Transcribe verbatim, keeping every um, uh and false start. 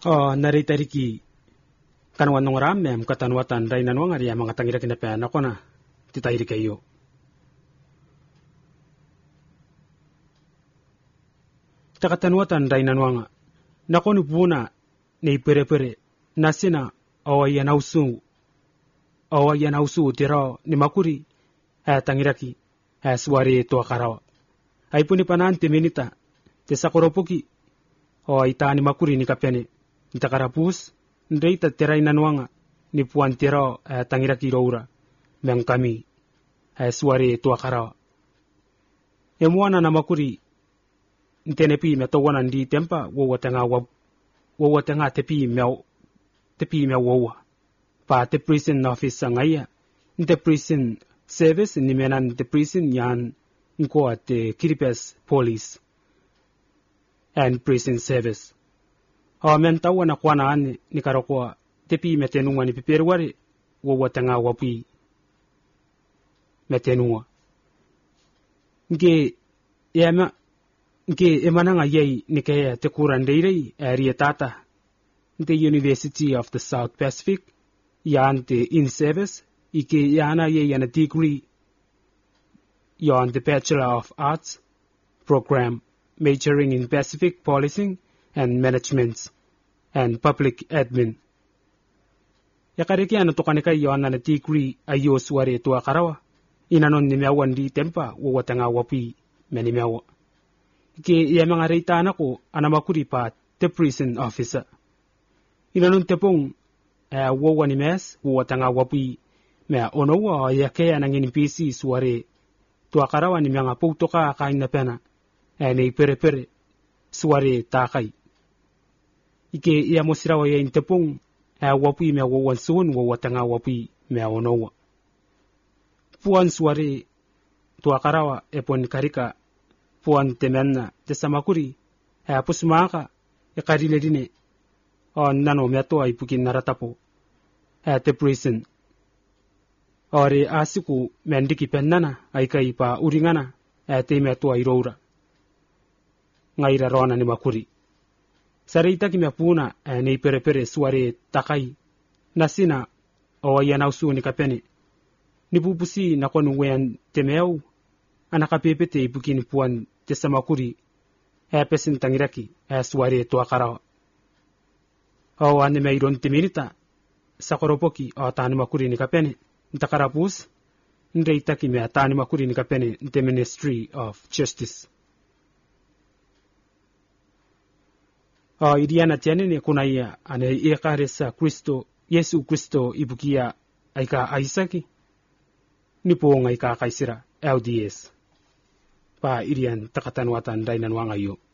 Oh, naritariki kanwan ng ramem katanwatan ray nanwang ari mga tangira kinapena ko na titayri kayo. Takatanwatan ray nanwang nakonu puna ni pere-pere nasina awayan ausu awayan ausu tiro ni makuri ha tangiraki ha swari to karawa ay puni panante minita te sakoropoki o itani makuri ni kapene ntakarapus ndreita terai nanwanga ni puan tiro ha tangiraki roura meng kami ha swari to karawa emuana na makuri ntenepi metowana ndi tempa wo watanga wa wo watanga tepi mew tepi mew wo pa te prison office ngaya nte prison service ni menan te prison yan nko at kiripes police and prison service o men tawana kwana an ni karoko tepi metenunga ni piperware wo watanga wapi metenunga nge yama nke emananga yei nikaya te kurandeirei area tata the University of the South Pacific yan te in service ike yana ye yana degree yan the Bachelor of Arts program majoring in Pacific Policing and Management and Public Admin yakariki ano tokanika yan na degree ayo suare to akarawa inanon ni mewan di tempa wawatanga wapi meni mewa ke ya mga reita na ko anamakuri pa te prison officer inanun tepong eh, wawa ni mes wawa tanga wapi mea ono wa ya kaya nangin P C suare tuakarawa ni mga putoka kain na pena eh, ni pere pere suare takay ike iya mo sirawa ya intepong eh, wapi mea wawan suhun wawa tanga wapi mea ono wa puan suare tuakarawa epon karika puan temenna te samakuri ha pusmaka e karile dine on nano meto ai pukin naratapo ha te prison ore asiku mendiki pennana ai kai pa uringana ha te meto ai roura ngaira rona ni makuri sareita ki mepuna e nei pere pere suare takai nasina o yana usu ni kapene ni bubusi na konu wen temeu anaka pepete ipukin puan te samakuri e pesin tangiraki e suare to akara o ane me iron timinita sakoropoki o tani makuri ni kapene ntakarapus ndreita ki me tani makuri ni kapene nte Ministry of Justice o iriana tiane ne kunaia ane ekaresa Kristo Yesu Kristo ibukia aika aisaki nipo ngai ka kaisira L D S pa irian takatanwatan dainan wangayo